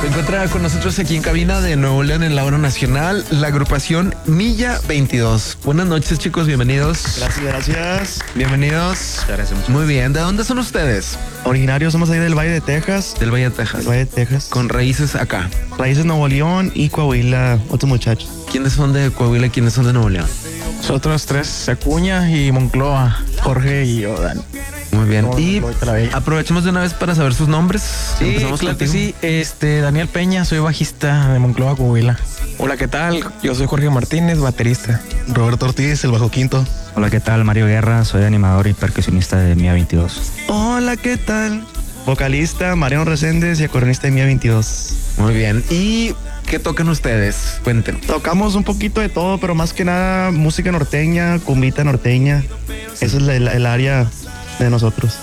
Se encuentra con nosotros aquí en cabina de Nuevo León en la Hora Nacional, la agrupación Milla 22. Buenas noches, chicos, bienvenidos. Gracias. Bienvenidos. Muchas gracias. Muy bien, ¿de dónde son ustedes? Originarios somos ahí del Valle de Texas. Del Valle de Texas. Del Valle de Texas. Con raíces acá. Raíces Nuevo León y Coahuila, otros muchachos. ¿Quiénes son de Coahuila y quiénes son de Nuevo León? Nosotros tres, Acuña y Moncloa, Jorge y yo, Dan. Muy bien. No, Y aprovechemos de una vez para saber sus nombres. Sí, Empezamos claro que contigo. sí. Daniel Peña, soy bajista de Moncloa, Coahuila. Hola, ¿qué tal? Yo soy Jorge Martínez, baterista. Roberto Ortiz, el bajo quinto. Hola, ¿qué tal? Mario Guerra, soy animador y percusionista de Mía 22. Hola, ¿qué tal? Vocalista Mariano Reséndez y acordeonista de Mía 22. Muy bien. ¿Y qué tocan ustedes? Cuéntenos. Tocamos un poquito de todo, pero más que nada música norteña, cumbita norteña. Esa es el área de nosotros.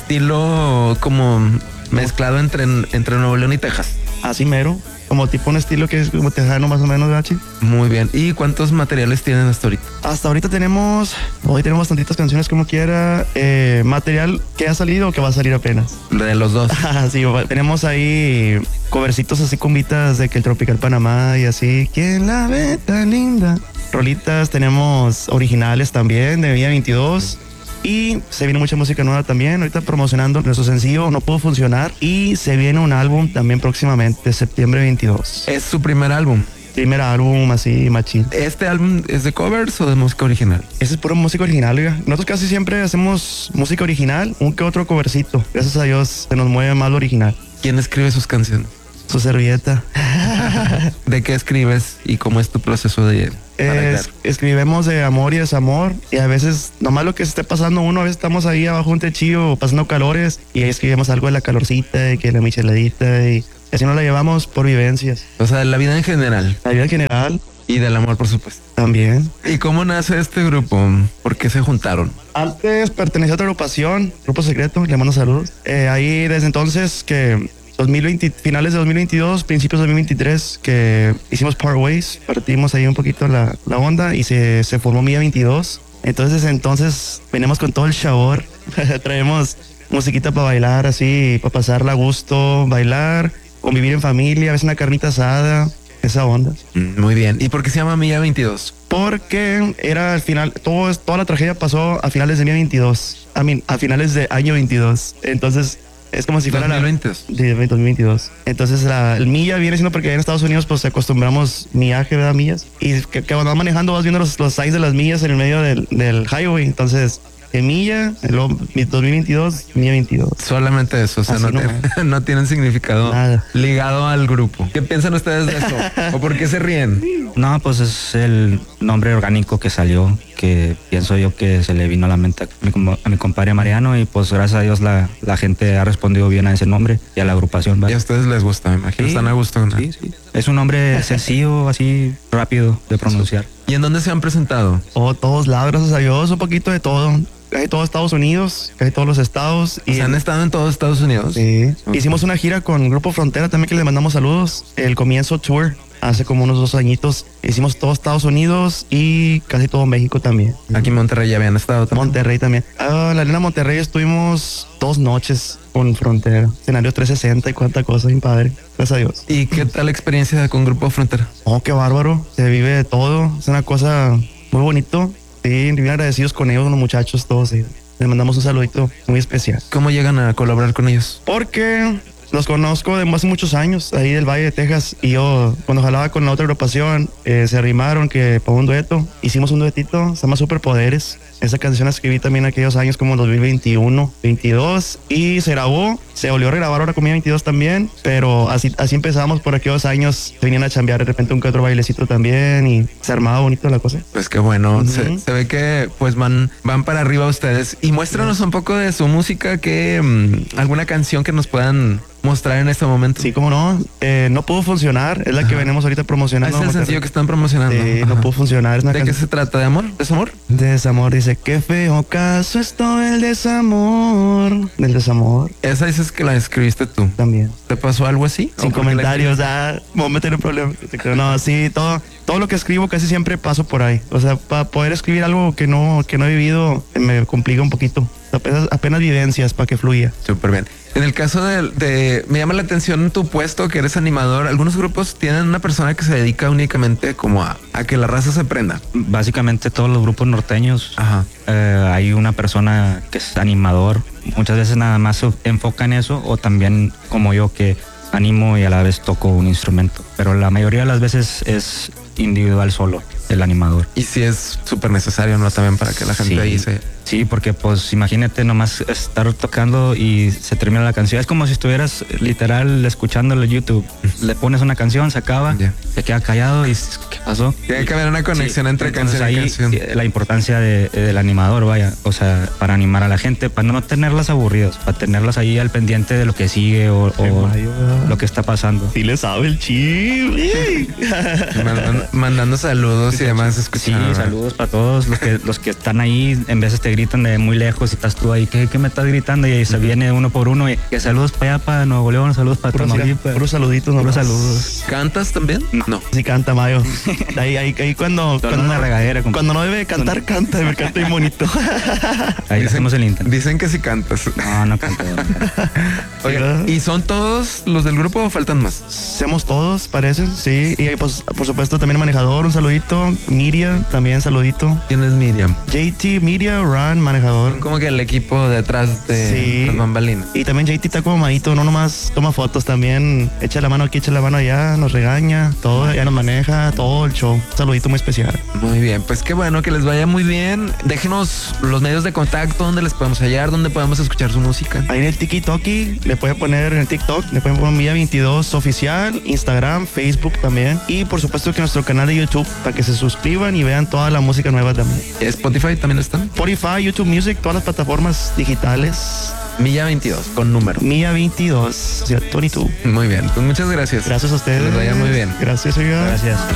Estilo como mezclado entre Nuevo León y Texas. Así mero, como tipo un estilo que es como tejano más o menos, Gachi. Muy bien. ¿Y cuántos materiales tienen hasta ahorita? Hasta ahorita tenemos bastantitas canciones como quiera, material que ha salido o que va a salir apenas. De los dos. Sí, tenemos ahí covercitos así cumbitas de que el Tropical Panamá y así. ¿Quién la ve tan linda? Rolitas, tenemos originales también de Mía 22. Y se viene mucha música nueva también. Ahorita promocionando nuestro sencillo No Pudo Funcionar. Y se viene un álbum también próximamente, septiembre 22. ¿Es su primer álbum? Primer álbum así, machín. ¿Este álbum es de covers o de música original? Ese es pura música original, oiga. Nosotros casi siempre hacemos música original, un que otro covercito. Gracias a Dios se nos mueve más lo original. ¿Quién escribe sus canciones? Su servilleta. ¿De qué escribes y cómo es tu proceso de arreglar? Escribimos de amor y desamor, y a veces nomás lo que se esté pasando uno, a veces estamos ahí abajo un techillo pasando calores y ahí escribimos algo de la calorcita y que la micheladita y así nos la llevamos por vivencias. O sea, de la vida en general. La vida en general Y del amor, por supuesto. también. ¿Y cómo nace este grupo? ¿Por qué se juntaron? Antes pertenecía a otra agrupación, Grupo Secreto, le mando saludos. Ahí desde entonces que 2020, finales de 2022, principios de 2023, que hicimos Part Ways, partimos ahí un poquito la onda y se formó Mía 22. Entonces venimos con todo el sabor, traemos musiquita para bailar así, para pasarla a gusto, bailar, convivir en familia, a veces una carnita asada, esa onda. Muy bien. ¿Y por qué se llama Milla 22? Porque era al final, toda la tragedia pasó a finales de Mía 22, a finales de año 22, entonces es como si fuera 2022. de 2022. Entonces el milla viene siendo porque en Estados Unidos pues acostumbramos millaje, ¿verdad? Millas. Y que cuando vas manejando vas viendo los signs de las millas en el medio del highway. Entonces, milla, el 2022, Milla 22. Solamente eso, o sea, Así no tienen significado Nada. ligado al grupo. ¿Qué piensan ustedes de eso? ¿O por qué se ríen? No, pues es el nombre orgánico que salió, que pienso yo que se le vino a la mente a mi compadre Mariano y pues gracias a Dios la gente ha respondido bien a ese nombre y a la agrupación. Y ¿vale? a ustedes les gusta, me imagino. Sí, Están a gusto con él. Sí. Es un nombre sencillo, así rápido de pronunciar. ¿Y en dónde se han presentado? Todos lados, gracias a Dios, un poquito de todo. Casi todo Estados Unidos, casi todos los estados. ¿Se han estado en todos Estados Unidos? Sí. Ok. Hicimos una gira con Grupo Frontera también que le mandamos saludos. El Comienzo Tour, hace como unos 2 añitos. Hicimos todo Estados Unidos y casi todo México también. Aquí en Monterrey ya habían estado también. Monterrey también. La Arena Monterrey estuvimos 2 noches con Frontera. Escenario 360 y cuánta cosa, bien padre. Gracias a Dios. ¿Y qué tal la experiencia con Grupo Frontera? Oh, qué bárbaro. Se vive de todo. Es una cosa muy bonito. Sí, bien agradecidos con ellos, los muchachos, todos. Sí. Les mandamos un saludito muy especial. ¿Cómo llegan a colaborar con ellos? Porque los conozco de hace muchos años, ahí del Valle de Texas. Y yo, cuando jalaba con la otra agrupación, se arrimaron que para un dueto. Hicimos un duetito, se llama Superpoderes. Esa canción la escribí también aquellos años como 2021, 22. Y se grabó, se volvió a regrabar ahora con Mía 22 también. Pero así empezamos por aquellos años. Se venían a chambear de repente un que otro bailecito también. Y se armaba bonito la cosa. Pues qué bueno. Ujú. Se ve que pues van para arriba ustedes. Y muéstranos un poco de su música, alguna canción que nos puedan mostrar en este momento. Sí, cómo no. No Pudo Funcionar, es la que venimos ahorita Ah, promocionando. es el sencillo que están promocionando. Sí, Ajá. No Pudo Funcionar. Es una ¿De qué canción se trata? ¿De amor? ¿Desamor? de desamor. Dice, qué feo caso es todo el desamor. Del desamor Esa dices que la escribiste tú. también. ¿Te pasó algo así? Sin ¿O por qué la comentarios, me voy a meter en problemas. No, sí, todo lo que escribo casi siempre paso por ahí. O sea, para poder escribir algo que no he vivido, me complica un poquito. Apenas vivencias para que fluya. Súper bien. En el caso me llama la atención tu puesto, que eres animador. Algunos grupos tienen una persona que se dedica únicamente como a que la raza se prenda. Básicamente todos los grupos norteños, Ajá. hay una persona que es animador. Muchas veces nada más se enfoca en eso, o también como yo, que animo y a la vez toco un instrumento. Pero la mayoría de las veces es individual solo, el animador. Y sí es súper necesario, ¿no? También para que la gente ahí se... Sí, porque pues imagínate nomás estar tocando y se termina la canción. Es como si estuvieras literal escuchándolo en YouTube. Le pones una canción, se acaba, se queda callado y ¿qué pasó? Tiene que haber una conexión entre Entonces, canción y canción. la importancia del animador, vaya, o sea, para animar a la gente, para no tenerlas aburridas, para tenerlas ahí al pendiente de lo que sigue o lo que está pasando. Sí le sabe el chip. Mandando saludos y demás, escuchando. Sí, saludos para todos los que están ahí. En veces te gritan de muy lejos y estás tú ahí, ¿qué me estás gritando? Y ahí se viene uno por uno y que saludos para allá, para Nuevo León, saludos para Tamaulipas. Puros saluditos, Puros nomás. saludos. ¿Cantas también? No. Sí canta, Mayo. Ahí cuando Una regadera. cuando no debe cantar, canta. Me canta bien bonito. Ahí hacemos el intento. Dicen que sí cantas. No canto. Oiga, ¿y son todos los del grupo o faltan más? Somos todos, parece, sí. Y pues, por supuesto, también el manejador, un saludito. Miria, también saludito. ¿Quién es Miriam? JT, Miria, Ran, manejador. Como que el equipo detrás de las bambalinas. Y también JT está como madito, no nomás toma fotos, también echa la mano aquí, echa la mano allá, nos regaña, todo, ya nos maneja, todo el show. Un saludito muy especial. Muy bien, pues qué bueno, que les vaya muy bien. Déjenos los medios de contacto, donde les podemos hallar, donde podemos escuchar su música. Ahí en el TikTok, le puede poner en el TikTok, le pueden poner Milla22 oficial, Instagram, Facebook también. Y por supuesto que nuestro canal de YouTube, para que se suscriban y vean toda la música nueva también. Spotify también están. Spotify, YouTube Music, todas las plataformas digitales. Milla 22 con número. Milla22, 22. Muy bien, pues muchas gracias. Gracias a ustedes. Que les vaya muy bien. Gracias, oiga. Gracias.